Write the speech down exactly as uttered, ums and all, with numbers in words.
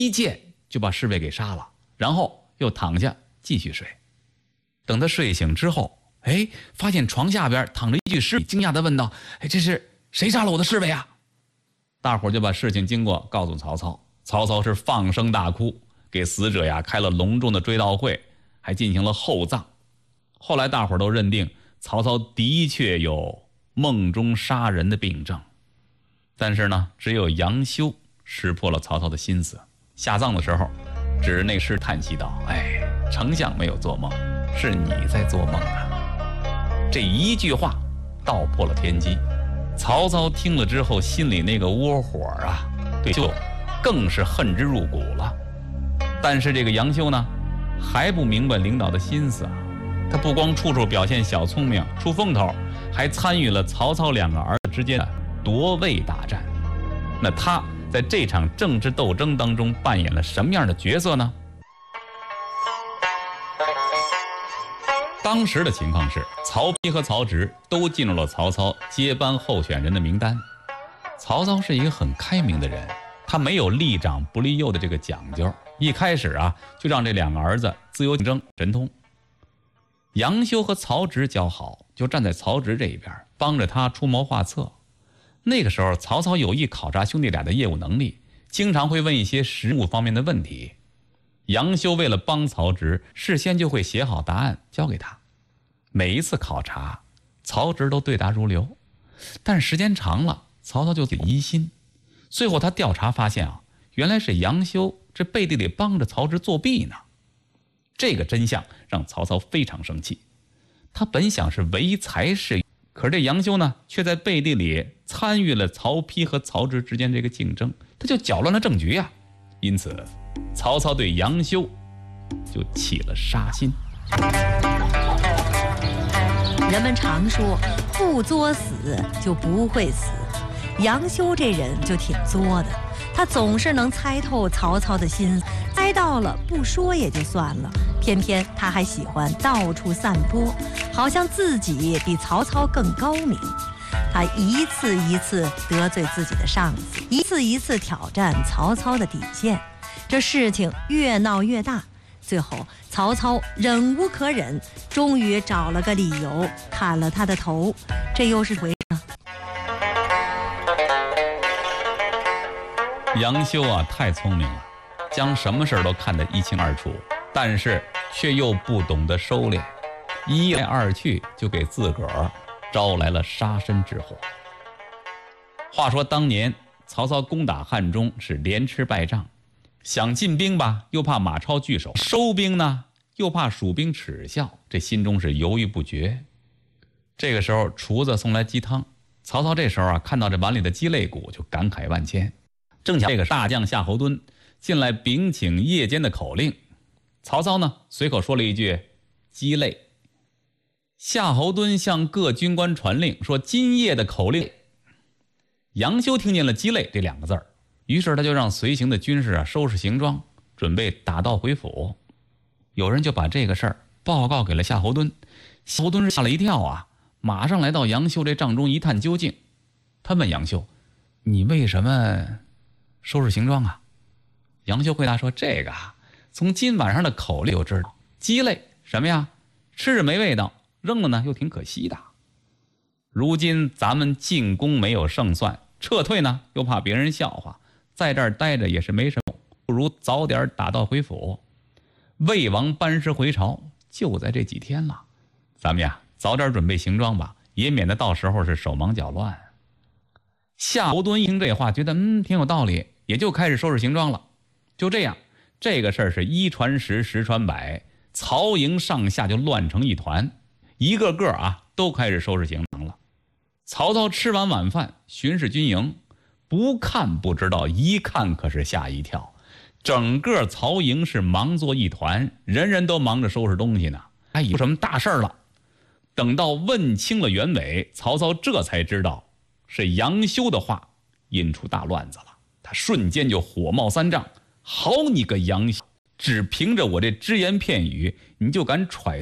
一剑就把侍卫给杀了，然后又躺下继续睡。等他睡醒之后，哎，发现床下边躺着一具尸体，惊讶地问道：“哎，这是谁杀了我的侍卫啊？”大伙就把事情经过告诉曹操，曹操是放声大哭，给死者呀开了隆重的追悼会，还进行了厚葬。后来大伙都认定曹操的确有梦中杀人的病症，但是呢，只有杨修识破了曹操的心思。下葬的时候，指着那尸叹息道：“哎，丞相没有做梦，是你在做梦啊！”这一句话道破了天机。曹操听了之后，心里那个窝火啊，对就更是恨之入骨了。但是这个杨修呢，还不明白领导的心思啊。他不光处处表现小聪明出风头，还参与了曹操两个儿子之间的夺位大战。那他在这场政治斗争当中扮演了什么样的角色呢？当时的情况是，曹丕和曹植都进入了曹操接班候选人的名单。曹操是一个很开明的人，他没有立长不立幼的这个讲究，一开始啊就让这两个儿子自由竞争神通。杨修和曹植交好，就站在曹植这一边，帮着他出谋划策。那个时候曹操有意考察兄弟俩的业务能力，经常会问一些实务方面的问题。杨修为了帮曹植，事先就会写好答案交给他。每一次考察，曹植都对答如流，但时间长了，曹操就疑心。最后他调查发现啊，原来是杨修这背地里帮着曹植作弊呢。这个真相让曹操非常生气。他本想是唯才是用，可是这杨修呢，却在背地里参与了曹丕和曹植之间这个竞争，他就搅乱了政局呀。因此曹操对杨修就起了杀心。 人们常说不作死就不会死，杨修这人就挺作的，他总是能猜透曹操的心思，猜到了不说也就算了，偏偏他还喜欢到处散播，好像自己比曹操更高明。他一次一次得罪自己的上司，一次一次挑战曹操的底线，这事情越闹越大，最后曹操忍无可忍，终于找了个理由砍了他的头。这又是回呢？ 杨修啊，太聪明了，将什么事都看得一清二楚，但是却又不懂得收敛，一来二去就给自个儿招来了杀身之祸。话说当年曹操攻打汉中是连吃败仗，想进兵吧，又怕马超拒守；收兵呢，又怕蜀兵耻笑，这心中是犹豫不决。这个时候，厨子送来鸡汤，曹操这时候啊，看到这碗里的鸡肋骨，就感慨万千。正巧这个大将夏侯惇进来禀请夜间的口令，曹操呢随口说了一句鸡肋。夏侯惇向各军官传令说今夜的口令。杨修听见了鸡肋这两个字儿，于是他就让随行的军士啊收拾行装，准备打道回府。有人就把这个事儿报告给了夏侯惇，夏侯惇吓了一跳啊，马上来到杨修这帐中一探究竟。他问杨修：“你为什么收拾行装啊？”杨修回答说：“这个啊，从今晚上的口令就知道，鸡肋什么呀？吃着没味道，扔了呢又挺可惜的。如今咱们进攻没有胜算，撤退呢又怕别人笑话，在这儿待着也是没什么用，不如早点打道回府。魏王班师回朝就在这几天了，咱们呀早点准备行装吧，也免得到时候是手忙脚乱。”夏侯惇一听这话，觉得嗯挺有道理，也就开始收拾行装了。就这样，这个事儿是一传十，十传百，曹营上下就乱成一团，一个个啊都开始收拾行囊了。曹操吃完晚饭巡视军营，不看不知道，一看可是吓一跳。整个曹营是忙作一团，人人都忙着收拾东西呢，哎，有什么大事了。等到问清了原委，曹操这才知道是杨修的话引出大乱子了。他瞬间就火冒三丈，好你个杨修，只凭着我这只言片语，你就敢揣